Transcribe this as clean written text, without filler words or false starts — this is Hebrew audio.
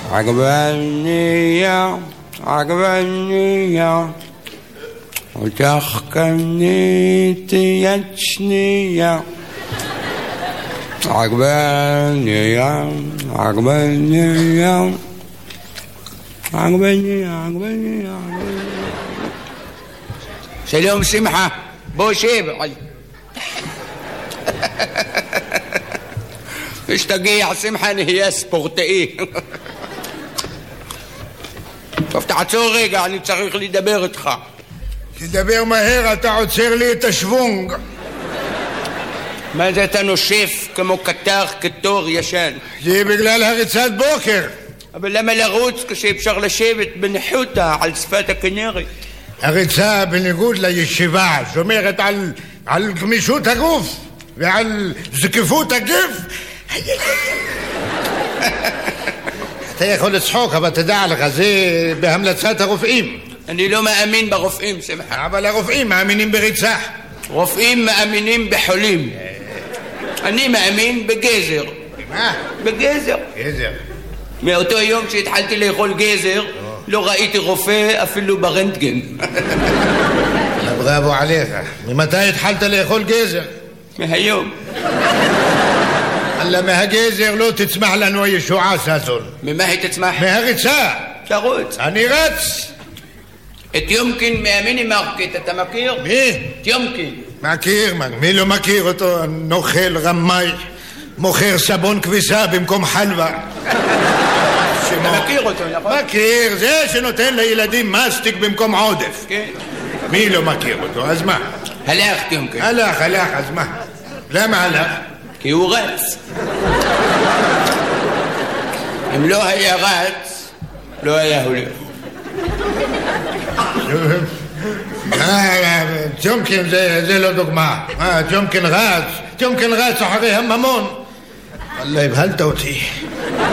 عقبالنية عقبالنية وتحكمني تيتشنية عقبالنية عقبالنية عقبالنية. سلام سمحة بوشيب ايش تقيع سمحة هي سبورتي תפתח עצור רגע, אני צריך לדבר איתך. תדבר מהר, אתה עוצר לי את השוונג. מה זה אתה נושף כמו קטר כתור ישן? זה בגלל הריצת בוקר. אבל למה לרוץ כשאפשר לשבת בניחותא על שפת הכנרת? הריצה בניגוד לישיבה שומרת על גמישות הגוף ועל זקיפות הגוף. אתה יכול לצחוק, אבל תדע לך, זה בהמלצת הרופאים. אני לא מאמין ברופאים, שמחה. אבל הרופאים מאמינים בריצה. רופאים מאמינים בחולים. אני מאמין בגזר. מה? בגזר. גזר. מאותו יום שהתחלתי לאכול גזר, לא ראיתי רופא אפילו ברנטגן. בראבו עליך. ממתי התחלת לאכול גזר? מהיום. אלא מהגזר לא תצמח לנו הישועה, ססון. ממה היא תצמח? מהריצה. תרוץ. אני רץ. את יומקין מהמיני מרקט, אתה מכיר? מי? את יומקין. מכיר, מי לא מכיר אותו? נוכל, רמאי, מוכר סבון כביסה במקום חלבה. אתה מכיר אותו, נכון? מכיר, זה שנותן לילדים מסטיק במקום עודף. כן. מי לא מכיר אותו, אז מה? הלך יומקין. הלך, אז מה? למה הלך? כי הוא רץ. אם לא היה רץ, לא היה הולך. ג'ומקין זה לא דוגמה. ג'ומקין רץ אחרי הממון. אללה, הבהלת אותי.